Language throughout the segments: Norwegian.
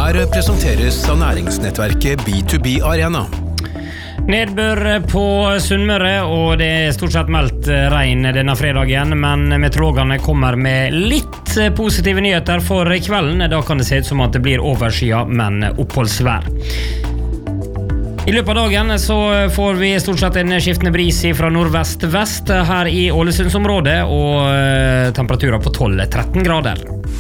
Her presenteres av næringsnettverket B2B Arena. Nedbør på Sunnmøre, og det stort sett meldt regn denne fredagen, men meteorologene kommer med litt positive nyheter for kvelden. Da kan det se ut som at det blir overskyet, men oppholdsvær. I løpet av dagen så får vi stort sett en skiftende bris fra nordvest-vest her i Ålesundsområdet, og temperaturer på 12-13 grader.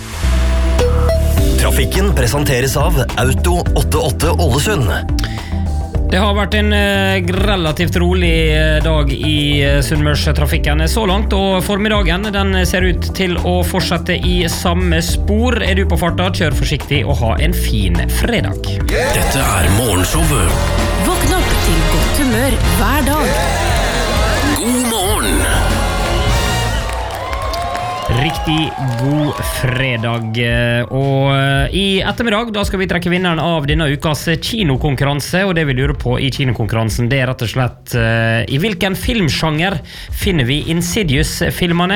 Trafikken presenteres av Auto 88 Ålesund. Det har vært en relativt rolig dag i Sunnmørstrafikken så langt, og formiddagen den ser ut til å fortsette i samme spor. Er du på farta, kjør forsiktig og ha en fin fredag. Dette morgenshowet. Våkn opp til godt humør hver dag. God morgen! Riktig god fredag, og i ettermiddag da skal vi trekke vinneren av denne ukas kinokonkurranse, og det vi lurer på i kinokonkurransen det rett og slett i hvilken filmsjanger finner vi Insidious-filmene.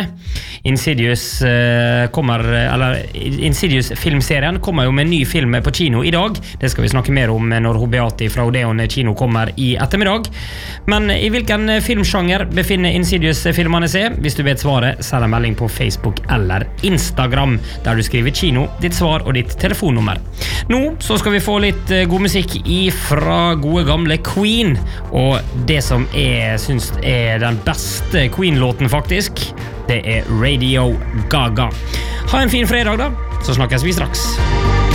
Insidious-filmserien kommer jo med en ny film på kino i dag. Det skal vi snakke mer om når Beate fra Odeon kino kommer i ettermiddag. Men i hvilken filmsjanger befinner Insidious-filmene seg? Hvis du vet svaret, send en melding på Facebook eller Instagram, der du skriver kino, ditt svar og ditt telefonnummer. Nå så skal vi få litt god musikk fra gode gamle Queen, og det som jeg synes er den beste Queen-låten faktisk, det er Radio Gaga. Ha en fin fredag da, så snakkes vi straks.